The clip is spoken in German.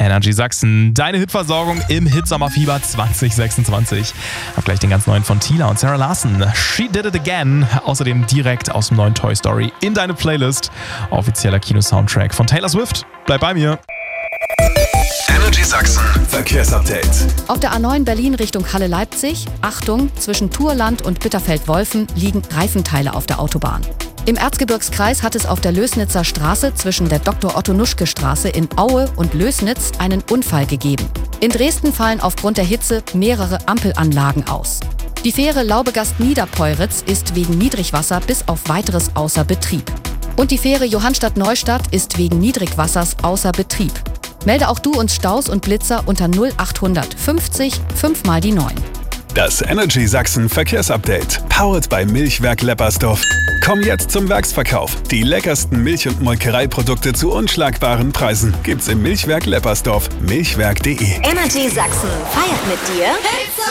Energy Sachsen, deine Hitversorgung im Hitsommerfieber 2026. Hab gleich den ganz neuen von Tila und Sarah Larson. She Did It Again. Außerdem direkt aus dem neuen Toy Story in deine Playlist. Offizieller Kino-Soundtrack von Taylor Swift. Bleib bei mir. Energy Sachsen Verkehrsupdate. Auf der A9 Berlin Richtung Halle-Leipzig, Achtung, zwischen Thurland und Bitterfeld-Wolfen liegen Reifenteile auf der Autobahn. Im Erzgebirgskreis hat es auf der Lößnitzer Straße zwischen der Dr.-Otto-Nuschke-Straße in Aue und Lößnitz einen Unfall gegeben. In Dresden fallen aufgrund der Hitze mehrere Ampelanlagen aus. Die Fähre Laubegast-Niederpeuritz ist wegen Niedrigwasser bis auf Weiteres außer Betrieb. Und die Fähre Johannstadt-Neustadt ist wegen Niedrigwassers außer Betrieb. Melde auch du uns Staus und Blitzer unter 0800 50 5 mal die 9. Das Energy Sachsen Verkehrsupdate. Powered by Milchwerk Leppersdorf. Komm jetzt zum Werksverkauf. Die leckersten Milch- und Molkereiprodukte zu unschlagbaren Preisen gibt's im Milchwerk Leppersdorf. Milchwerk.de. Energy Sachsen feiert mit dir